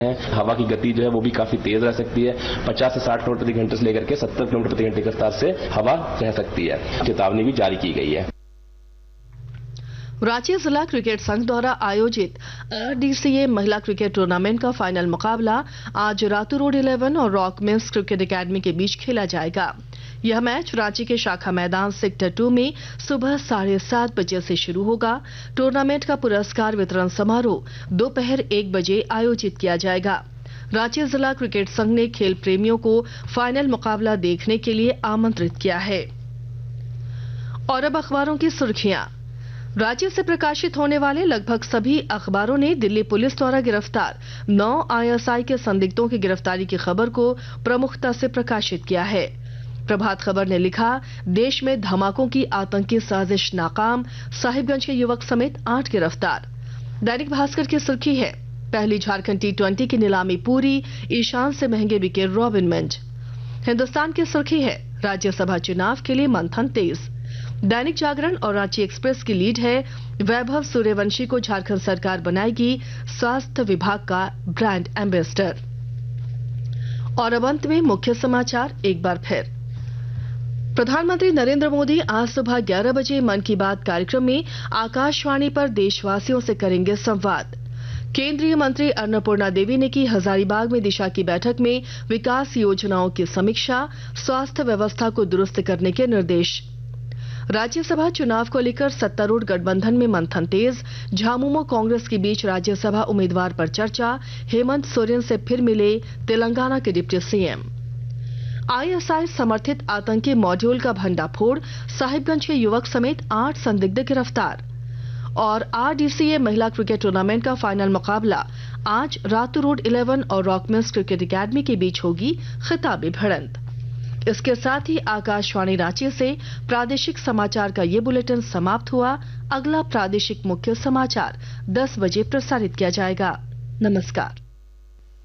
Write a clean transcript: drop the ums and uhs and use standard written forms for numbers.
हवा की गति जो है वो भी काफी तेज रह सकती है। 50 से 60 किलोमीटर प्रति घंटे से लेकर के 70 किलोमीटर प्रति घंटे की रफ्तार से हवा रह सकती है। चेतावनी भी जारी की गई है। रांची जिला क्रिकेट संघ द्वारा आयोजित RDCA महिला क्रिकेट टूर्नामेंट का फाइनल मुकाबला आज रातू रोड 11 और रॉक मिल्स क्रिकेट एकेडमी के बीच खेला जाएगा। यह मैच रांची के शाखा मैदान सेक्टर 2 में सुबह 7:30 बजे से शुरू होगा। टूर्नामेंट का पुरस्कार वितरण समारोह दोपहर 1 बजे आयोजित किया जाएगा। रांची जिला क्रिकेट संघ ने खेल प्रेमियों को फाइनल मुकाबला देखने के लिए आमंत्रित किया है। और अब अखबारों की सुर्खियां। राज्य से प्रकाशित होने वाले लगभग सभी अखबारों ने दिल्ली पुलिस द्वारा गिरफ्तार 9 ISI के संदिग्धों की गिरफ्तारी की खबर को प्रमुखता से प्रकाशित किया है। प्रभात खबर ने लिखा, देश में धमाकों की आतंकी साजिश नाकाम, साहिबगंज के युवक समेत 8 गिरफ्तार। दैनिक भास्कर की सुर्खी है, पहली झारखंड T20 की नीलामी पूरी, ईशान से महंगे बिके रॉबिन मिंज। हिंदुस्तान की सुर्खी है, राज्यसभा चुनाव के लिए मंथन तेज। दैनिक जागरण और रांची एक्सप्रेस की लीड है, वैभव सूर्यवंशी को झारखंड सरकार बनाएगी स्वास्थ्य विभाग का ब्रांड एम्बेसडर। और अब अंत में मुख्य समाचार एक बार फिर। प्रधानमंत्री नरेंद्र मोदी आज सुबह 11 बजे मन की बात कार्यक्रम में आकाशवाणी पर देशवासियों से करेंगे संवाद। केंद्रीय मंत्री अन्नपूर्णा देवी ने की हजारीबाग में दिशा की बैठक में विकास योजनाओं की समीक्षा, स्वास्थ्य व्यवस्था को दुरुस्त करने के निर्देश। राज्यसभा चुनाव को लेकर सत्तारूढ़ गठबंधन में मंथन तेज, झामुमो कांग्रेस के बीच राज्यसभा उम्मीदवार पर चर्चा, हेमंत सोरेन से फिर मिले तेलंगाना के डिप्टी सीएम। ISI समर्थित आतंकी मॉड्यूल का भंडाफोड़, साहिबगंज के युवक समेत 8 संदिग्ध गिरफ्तार। और RDCA महिला क्रिकेट टूर्नामेंट का फाइनल मुकाबला आज रातू रोड 11 और रॉकमिल्स क्रिकेट एकेडमी के बीच होगी खिताबी भिड़ंत। इसके साथ ही आकाशवाणी रांची से प्रादेशिक समाचार का ये बुलेटिन समाप्त हुआ। अगला प्रादेशिक मुख्य समाचार 10 बजे प्रसारित किया जाएगा। नमस्कार।